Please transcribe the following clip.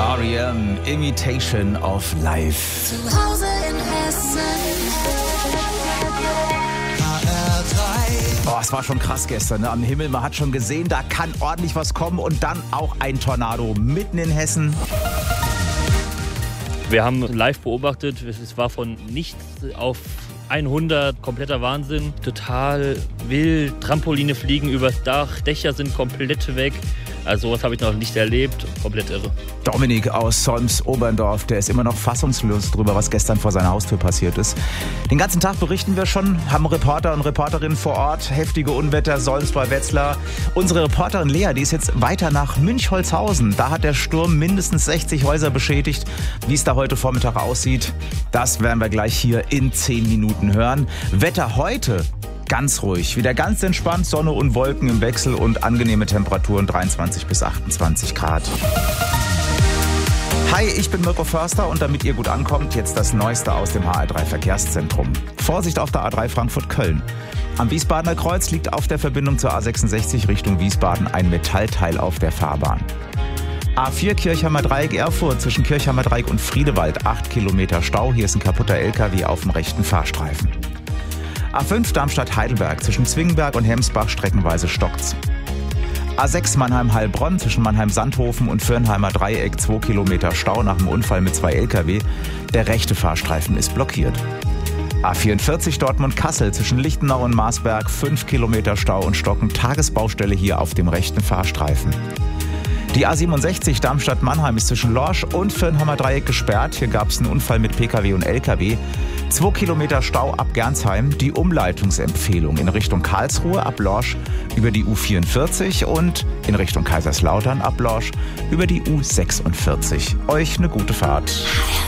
R.E.M. Imitation of Life. Zu Hause in Hessen. Oh, es war schon krass gestern, ne? Am Himmel. Man hat schon gesehen, da kann ordentlich was kommen und dann auch ein Tornado mitten in Hessen. Wir haben live beobachtet, es war von nichts auf 100, kompletter Wahnsinn, total wild, Trampoline fliegen übers Dach, Dächer sind komplett weg. Also sowas habe ich noch nicht erlebt, komplett irre. Dominik aus Solms-Oberndorf, der ist immer noch fassungslos drüber, was gestern vor seiner Haustür passiert ist. Den ganzen Tag berichten wir schon, haben Reporter und Reporterinnen vor Ort, heftige Unwetter, Solms bei Wetzlar. Unsere Reporterin Lea, die ist jetzt weiter nach Münchholzhausen. Da hat der Sturm mindestens 60 Häuser beschädigt. Wie es da heute Vormittag aussieht, das werden wir gleich hier in 10 Minuten hören. Wetter heute ganz ruhig, wieder ganz entspannt, Sonne und Wolken im Wechsel und angenehme Temperaturen 23 bis 28 Grad. Hi, ich bin Mirko Förster und damit ihr gut ankommt, jetzt das Neueste aus dem HR3 Verkehrszentrum. Vorsicht auf der A3 Frankfurt-Köln. Am Wiesbadener Kreuz liegt auf der Verbindung zur A66 Richtung Wiesbaden ein Metallteil auf der Fahrbahn. A4 Kirchheimer Dreieck Erfurt zwischen Kirchheimer Dreieck und Friedewald 8 Kilometer Stau. Hier ist ein kaputter LKW auf dem rechten Fahrstreifen. A5 Darmstadt-Heidelberg zwischen Zwingenberg und Hemsbach streckenweise stockt's. A6 Mannheim-Heilbronn zwischen Mannheim-Sandhofen und Firnheimer Dreieck 2 Kilometer Stau nach dem Unfall mit 2 LKW. Der rechte Fahrstreifen ist blockiert. A44 Dortmund-Kassel zwischen Lichtenau und Marsberg 5 Kilometer Stau und Stocken. Tagesbaustelle hier auf dem rechten Fahrstreifen. Die A67 Darmstadt-Mannheim ist zwischen Lorsch und Firnheimer Dreieck gesperrt. Hier gab es einen Unfall mit Pkw und Lkw. 2 Kilometer Stau ab Gernsheim. Die Umleitungsempfehlung in Richtung Karlsruhe ab Lorsch über die U44 und in Richtung Kaiserslautern ab Lorsch über die U46. Euch eine gute Fahrt.